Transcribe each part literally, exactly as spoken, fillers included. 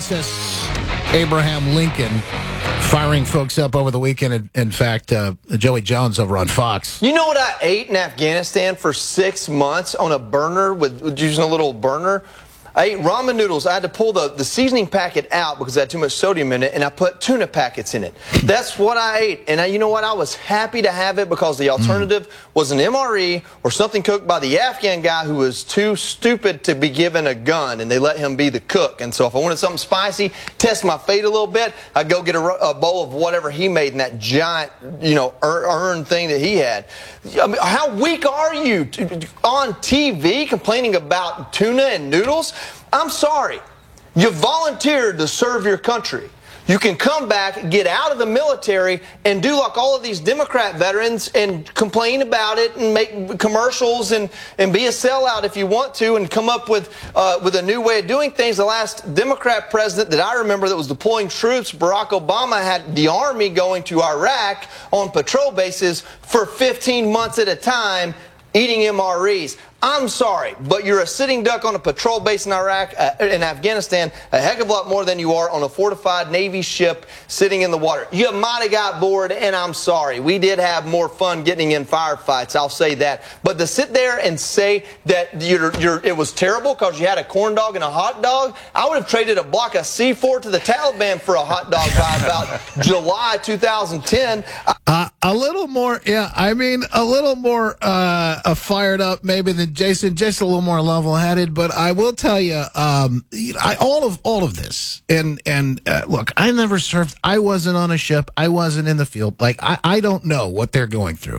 S S Abraham Lincoln firing folks up over the weekend. In, in fact, uh, Joey Jones over on Fox. You know what I ate in Afghanistan for six months on a burner with, with using a little burner? I ate ramen noodles. I had to pull the, the seasoning packet out because it had too much sodium in it, and I put tuna packets in it. That's what I ate. And I, you know what? I was happy to have it because the alternative mm. was an M R E or something cooked by the Afghan guy who was too stupid to be given a gun, and they let him be the cook. And so if I wanted something spicy, test my fate a little bit, I'd go get a, a bowl of whatever he made in that giant, you know, urn thing that he had. I mean, how weak are you on T V complaining about tuna and noodles? I'm sorry. You volunteered to serve your country. You can come back, get out of the military, and do like all of these Democrat veterans and complain about it and make commercials and, and be a sellout if you want to and come up with uh, with a new way of doing things. The last Democrat president that I remember that was deploying troops, Barack Obama, had the Army going to Iraq on patrol bases for fifteen months at a time, eating M R Es. I'm sorry, but you're a sitting duck on a patrol base in Iraq, uh, in Afghanistan, a heck of a lot more than you are on a fortified Navy ship sitting in the water. You might have got bored, and I'm sorry. We did have more fun getting in firefights, I'll say that. But to sit there and say that you're, you're, it was terrible because you had a corn dog and a hot dog, I would have traded a block of C four to the Taliban for a hot dog by about July two thousand ten. Uh, a little more, yeah, I mean, a little more uh, fired up maybe than Jason, just a little more level-headed, but I will tell you, um, I, all of all of this, and and uh, look, I never served. I wasn't on a ship. I wasn't in the field. Like I, I don't know what they're going through.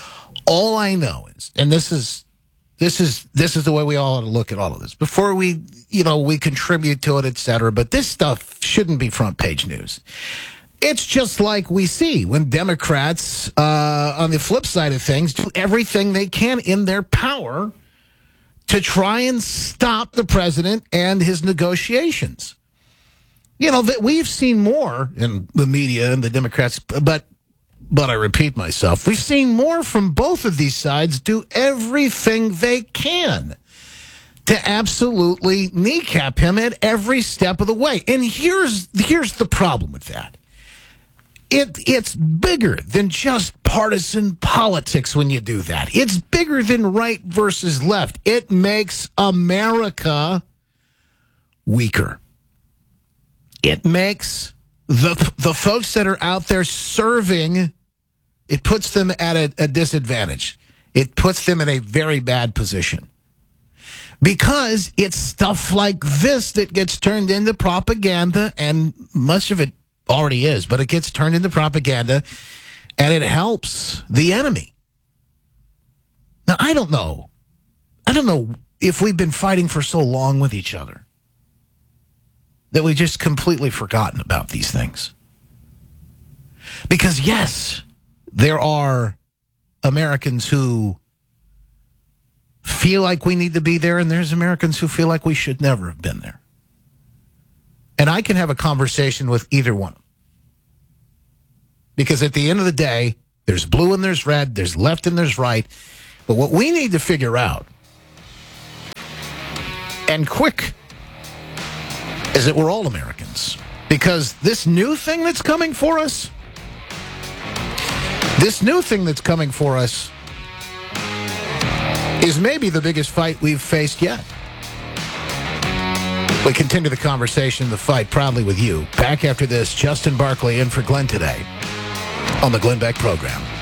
All I know is, and this is this is this is the way we all ought to look at all of this before we, you know, we contribute to it, et cetera. But this stuff shouldn't be front page news. It's just like we see when Democrats, uh, on the flip side of things, do everything they can in their power to try and stop the president and his negotiations. You know, that we've seen more in the media and the Democrats, but but I repeat myself, we've seen more from both of these sides do everything they can to absolutely kneecap him at every step of the way. And here's here's the problem with that. It, it's bigger than just partisan politics when you do that. It's bigger than right versus left. It makes America weaker. It makes the the folks that are out there serving, it puts them at a, a disadvantage. It puts them in a very bad position. Because it's stuff like this that gets turned into propaganda, and much of it already is, but it gets turned into propaganda, and it helps the enemy. Now, I don't know. I don't know if we've been fighting for so long with each other that we just completely forgotten about these things. Because, yes, there are Americans who feel like we need to be there, and there's Americans who feel like we should never have been there. And I can have a conversation with either one. Because at the end of the day, there's blue and there's red, there's left and there's right. But what we need to figure out, and quick, is that we're all Americans. Because this new thing that's coming for us, this new thing that's coming for us is maybe the biggest fight we've faced yet. We continue the conversation, the fight, proudly with you. Back after this, Justin Barclay in for Glenn today on the Glenn Beck Program.